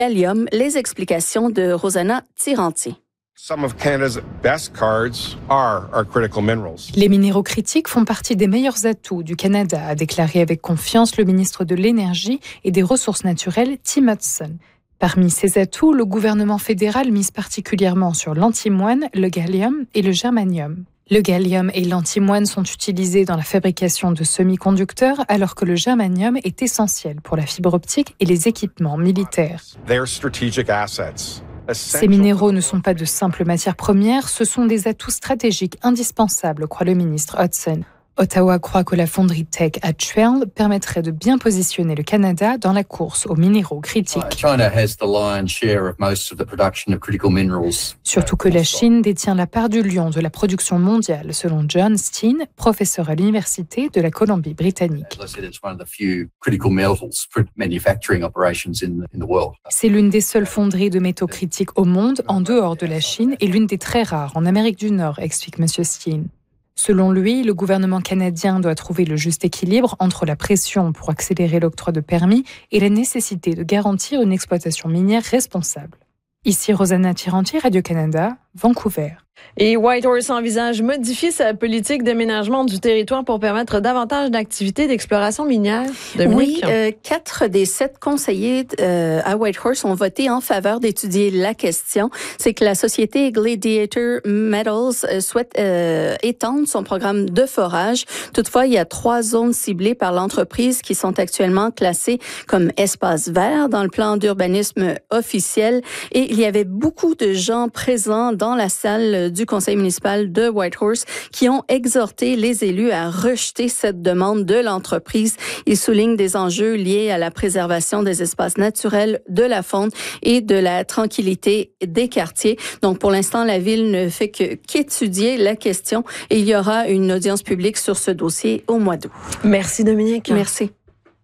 Gallium, les explications de Rosanna Tiranti. Some of Canada's best cards are our critical minerals. Les minéraux critiques font partie des meilleurs atouts du Canada, a déclaré avec confiance le ministre de l'Énergie et des Ressources naturelles, Tim Hudson. Parmi ces atouts, le gouvernement fédéral mise particulièrement sur l'antimoine, le gallium et le germanium. Le gallium et l'antimoine sont utilisés dans la fabrication de semi-conducteurs, alors que le germanium est essentiel pour la fibre optique et les équipements militaires. They're strategic assets. Ces minéraux ne sont pas de simples matières premières, ce sont des atouts stratégiques indispensables, croit le ministre Hudson. Ottawa croit que la fonderie Teck à Trail permettrait de bien positionner le Canada dans la course aux minéraux critiques. Surtout que la Chine détient la part du lion de la production mondiale, selon John Steen, professeur à l'Université de la Colombie-Britannique. C'est l'une des seules fonderies de métaux critiques au monde, en dehors de la Chine, et l'une des très rares en Amérique du Nord, explique M. Steen. Selon lui, le gouvernement canadien doit trouver le juste équilibre entre la pression pour accélérer l'octroi de permis et la nécessité de garantir une exploitation minière responsable. Ici Rosanna Tiranti, Radio-Canada, Vancouver. Et Whitehorse envisage modifier sa politique d'aménagement du territoire pour permettre davantage d'activités d'exploration minière. Dominique? Oui, 4 des 7 conseillers à Whitehorse ont voté en faveur d'étudier la question. C'est que la société Gladiator Metals souhaite étendre son programme de forage. Toutefois, il y a 3 zones ciblées par l'entreprise qui sont actuellement classées comme espaces verts dans le plan d'urbanisme officiel. Et il y avait beaucoup de gens présents dans la salle du conseil municipal de Whitehorse qui ont exhorté les élus à rejeter cette demande de l'entreprise. Ils soulignent des enjeux liés à la préservation des espaces naturels, de la faune et de la tranquillité des quartiers. Donc, pour l'instant, la ville ne fait qu'étudier la question et il y aura une audience publique sur ce dossier au mois d'août. Merci, Dominique. Merci.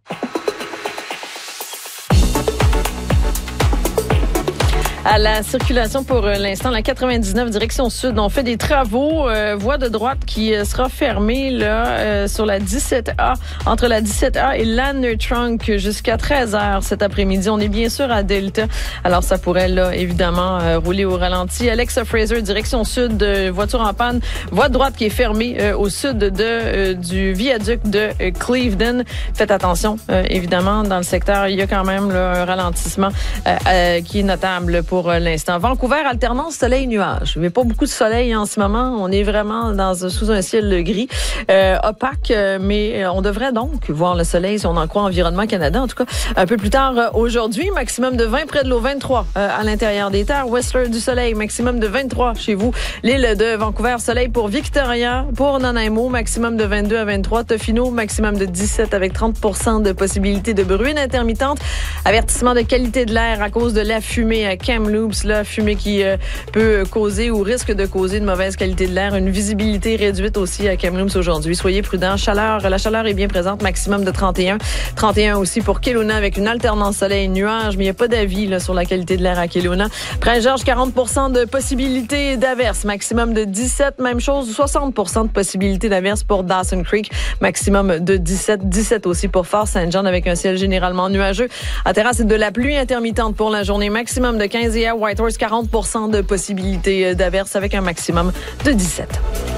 À la circulation pour l'instant, la 99 direction sud, on fait des travaux, voie de droite qui sera fermée là sur la 17A, entre la 17A et Lander Trunk jusqu'à 13h cet après-midi. On est bien sûr à Delta, alors ça pourrait là évidemment rouler au ralenti. Alexa Fraser, direction sud, voiture en panne, voie de droite qui est fermée au sud du viaduc de Clevedon. Faites attention, évidemment, dans le secteur, il y a quand même là, un ralentissement qui est notable pour l'instant. Vancouver, alternance soleil-nuage. Il n'y a pas beaucoup de soleil en ce moment. On est vraiment sous un ciel gris, opaque, mais on devrait donc voir le soleil si on en croit Environnement Canada. En tout cas, un peu plus tard aujourd'hui, maximum de 20 près de l'eau, 23 à l'intérieur des terres. Whistler, du soleil, maximum de 23 chez vous. L'île de Vancouver, soleil pour Victoria, pour Nanaimo, maximum de 22 à 23. Tofino, maximum de 17 avec 30% de possibilité de bruine intermittente. Avertissement de qualité de l'air à cause de la fumée à Kamloops, la fumée qui peut causer ou risque de causer de mauvaise qualité de l'air. Une visibilité réduite aussi à Kamloops aujourd'hui. Soyez prudents. La chaleur est bien présente, maximum de 31. 31 aussi pour Kelowna avec une alternance soleil-nuage, mais il n'y a pas d'avis là, sur la qualité de l'air à Kelowna. Prince-Georges, 40% de possibilité d'averse, maximum de 17. Même chose, 60% de possibilité d'averse pour Dawson Creek, maximum de 17. 17 aussi pour Fort St. John avec un ciel généralement nuageux. À Terrasse, c'est de la pluie intermittente pour la journée, maximum de 15. Et à Whitehorse, 40% de possibilité d'averse avec un maximum de 17.